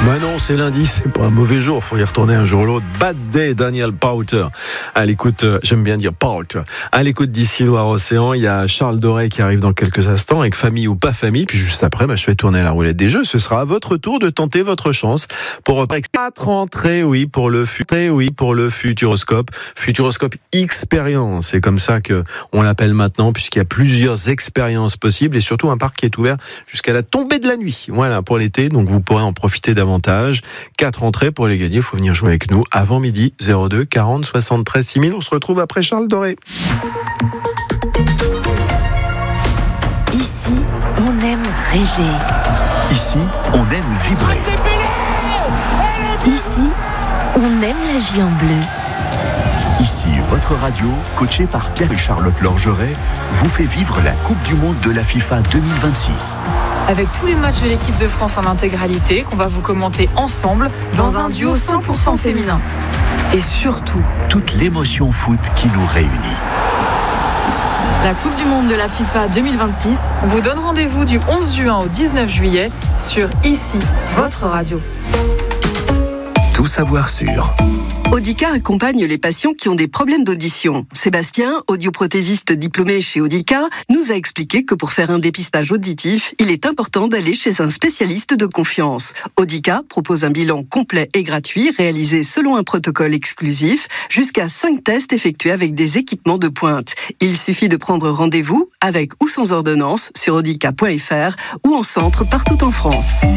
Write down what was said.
Bah non, c'est lundi, c'est pas un mauvais jour, faut y retourner un jour ou l'autre. Bad Day, Daniel Powter. À l'écoute, j'aime bien dire Powter. À l'écoute d'ici Loire-Océan, il y a Charles Doré qui arrive dans quelques instants avec Famille ou pas famille. Puis juste après, je fais tourner la roulette des jeux. Ce sera à votre tour de tenter votre chance pour 4 entrées, pour le Futuroscope. Futuroscope Expérience. C'est comme ça que on l'appelle maintenant, puisqu'il y a plusieurs expériences possibles et surtout un parc qui est ouvert jusqu'à la tombée de la nuit. Voilà, pour l'été. Donc vous pourrez en profiter davantage. 4 entrées pour les gagner. Il faut venir jouer avec nous avant midi. 02 40 73 6000. On se retrouve après Charles Doré. Ici, on aime rêver. Ici, on aime vibrer. Ici, on aime la vie en bleu. Ici, votre radio, coachée par Pierre et Charlotte Lorgeret, vous fait vivre la Coupe du Monde de la FIFA 2026. Avec tous les matchs de l'équipe de France en intégralité, qu'on va vous commenter ensemble dans un duo 100% féminin. Et surtout, toute l'émotion foot qui nous réunit. La Coupe du Monde de la FIFA 2026 vous donne rendez-vous du 11 juin au 19 juillet sur Ici, votre radio. Tout savoir sur... Audica accompagne les patients qui ont des problèmes d'audition. Sébastien, audioprothésiste diplômé chez Audica, nous a expliqué que pour faire un dépistage auditif, il est important d'aller chez un spécialiste de confiance. Audica propose un bilan complet et gratuit réalisé selon un protocole exclusif, jusqu'à 5 tests effectués avec des équipements de pointe. Il suffit de prendre rendez-vous avec ou sans ordonnance sur audica.fr ou en centre partout en France.